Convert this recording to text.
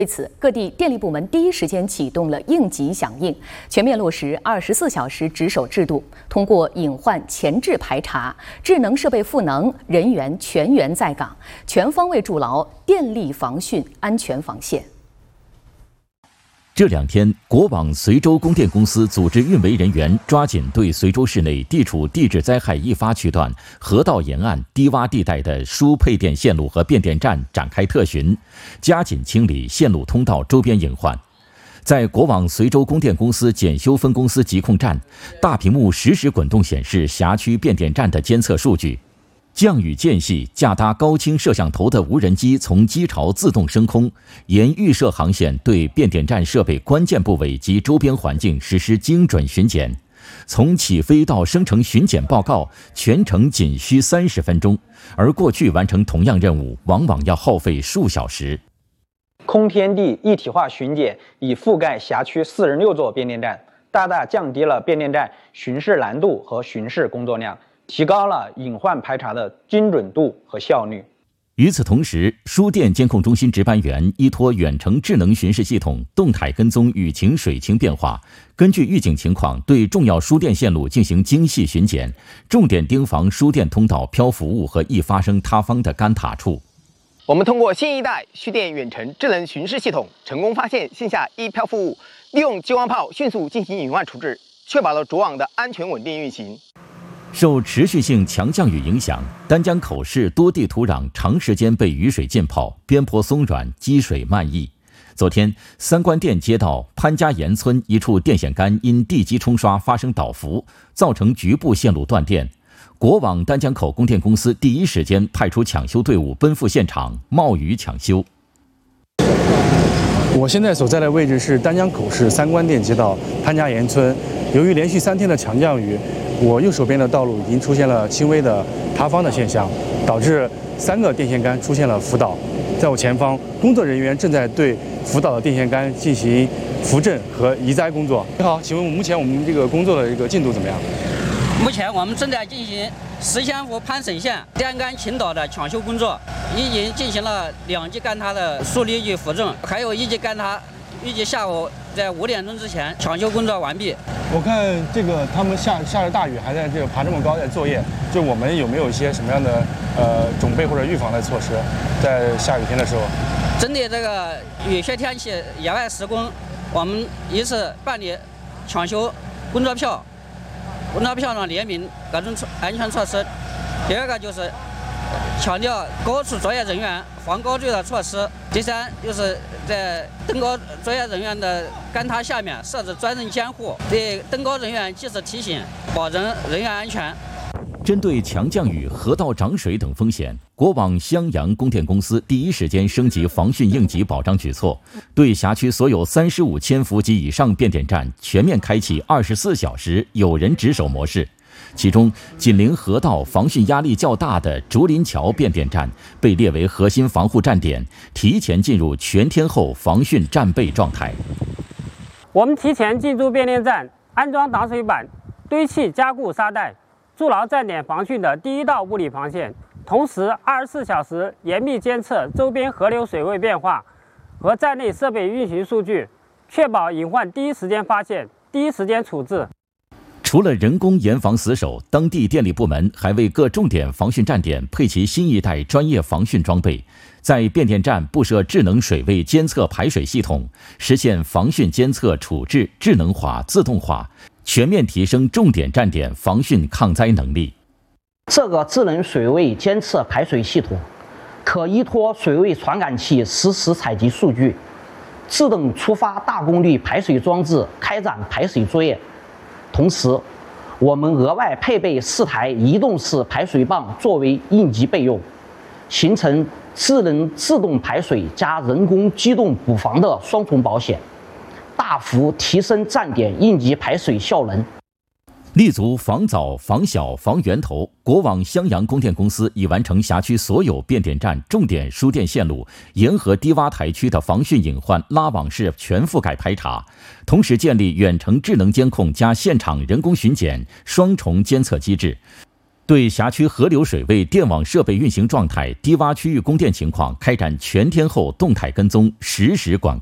对此，各地电力部门第一时间启动了应急响应，全面落实24小时值守制度，通过隐患前置排查、智能设备赋能、人员全员在岗，全方位筑牢电力防汛安全防线。 这2天，国网随州供电公司组织运维人员抓紧对随州市内地处地质灾害易发区段、河道沿岸低洼地带的输配电线路和变电站展开特巡，加紧清理线路通道周边隐患。在国网随州供电公司检修分公司疾控站，大屏幕实时滚动显示辖区变电站的监测数据。降雨间隙，架搭高清摄像头的无人机从机巢自动升空，沿预设航线对变电站设备关键部位及周边环境实施精准巡检。从起飞到生成巡检报告，全程仅需30分钟，而过去完成同样任务往往要耗费数小时。 空天地一体化巡检已覆盖辖区46座变电站，大大降低了变电站巡视难度和巡视工作量，提高了隐患排查的精准度和效率。 与此同时，输电监控中心值班员依托远程智能巡视系统，动态跟踪雨情水情变化，根据预警情况对重要输电线路进行精细巡检，重点盯防输电通道漂浮物和易发生塌方的干塔处。 我们通过新一代蓄电远程智能巡视系统，成功发现线下易漂浮物，利用激光炮迅速进行隐患处置，确保了主网的安全稳定运行。 受持续性强降雨影响，丹江口市多地土壤长时间被雨水浸泡，边坡松软，积水漫溢。昨天，三官店街道潘家岩村一处电线杆因地基冲刷发生倒伏，造成局部线路断电。国网丹江口供电公司第一时间派出抢修队伍奔赴现场，冒雨抢修。 我现在所在的位置是丹江口市三官店街道潘家岩村，由于连续3天的强降雨，我右手边的道路已经出现了轻微的塌方的现象，导致3个电线杆出现了浮倒。在我前方，工作人员正在对浮倒的电线杆进行扶正和移栽工作。你好，请问目前我们这个工作的这个进度怎么样？ 目前我们正在进行石仙湖潘水线电杆倾倒的抢修工作，已经进行了2级干塌的疏离与扶正，还有1级干塌，预计下午在5点钟之前抢修工作完毕。 我看这个他们下着大雨，还在这个爬这么高在作业，就我们有没有一些什么样的准备或者预防的措施，在下雨天的时候？ 针对这个雨雪天气野外施工，我们一次办理抢修工作票，工作票上列明各种安全措施。第2个就是强调高处作业人员防高坠的措施。第3就是在登高作业人员的杆塔下面设置专人监护，对登高人员及时提醒，保证人员安全。 针对强降雨、河道涨水等风险，国网襄阳供电公司第一时间升级防汛应急保障举措，对辖区所有35千伏及以上变电站全面开启24小时有人值守模式。其中，紧邻河道、防汛压力较大的竹林桥变电站被列为核心防护站点，提前进入全天候防汛战备状态。 我们提前进驻变电站，安装挡水板，堆砌加固沙袋，筑牢站点防汛的第一道物理防线。同时，24小时严密监测周边河流水位变化和站内设备运行数据，确保隐患第一时间发现、第一时间处置。 除了人工严防死守，当地电力部门还为各重点防汛站点配齐新一代专业防汛装备，在变电站布设智能水位监测排水系统，实现防汛监测处置智能化、自动化，全面提升重点站点防汛抗灾能力。 这个智能水位监测排水系统可依托水位传感器实时采集数据，自动触发大功率排水装置开展排水作业。同时，我们额外配备4台移动式排水泵作为应急备用，形成智能自动排水加人工机动补防的双重保险，大幅提升站点应急排水效能。 立足防早、防小、防源头，国网襄阳供电公司已完成辖区所有变电站重点输电线路沿河低洼台区的防汛隐患拉网式全覆盖排查，同时建立远程智能监控加现场人工巡检双重监测机制， 对辖区河流水位、电网设备运行状态、低洼区域供电情况开展全天候动态跟踪，实时管控。